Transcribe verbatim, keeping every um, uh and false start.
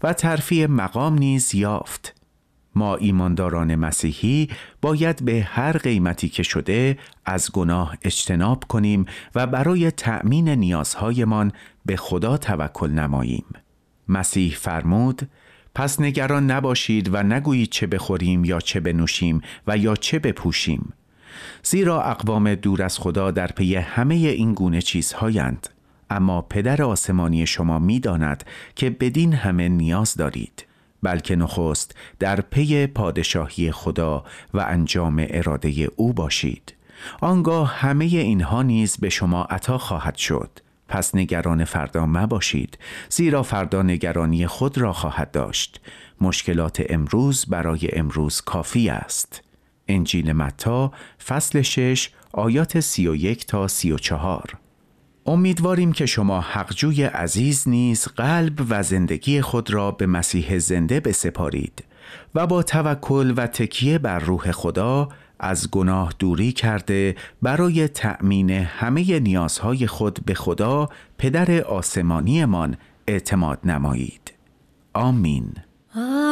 و ترفیع مقام نیز یافت. ما ایمانداران مسیحی باید به هر قیمتی که شده از گناه اجتناب کنیم و برای تأمین نیازهایمان به خدا توکل نماییم. مسیح فرمود: پس نگران نباشید و نگویید چه بخوریم یا چه بنوشیم و یا چه بپوشیم، زیرا اقوام دور از خدا در پی همه این گونه چیزهایند، اما پدر آسمانی شما می‌داند که بدین همه نیاز دارید. بلکه نخست در پی پادشاهی خدا و انجام اراده او باشید، آنگاه همه اینها نیز به شما عطا خواهد شد. پس نگران فردا مباشید، زیرا فردا نگرانی خود را خواهد داشت. مشکلات امروز برای امروز کافی است. انجیل متی فصل شش آیات سی و یک تا سی و چهار. امیدواریم که شما حقجوی عزیز نیز قلب و زندگی خود را به مسیح زنده بسپارید و با توکل و تکیه بر روح خدا از گناه دوری کرده برای تأمین همه نیازهای خود به خدا پدر آسمانیمان اعتماد نمایید. آمین.